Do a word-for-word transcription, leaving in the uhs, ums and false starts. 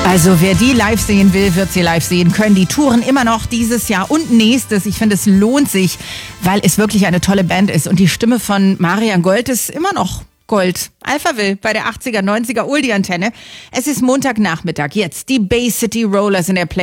Also wer die live sehen will, wird sie live sehen können. Die touren immer noch dieses Jahr und nächstes. Ich finde, es lohnt sich, weil es wirklich eine tolle Band ist. Und die Stimme von Marian Gold ist immer noch Gold. Alphaville bei der achtziger, neunziger Oldie-Antenne. Es ist Montagnachmittag. Jetzt die Bay City Rollers in der Play.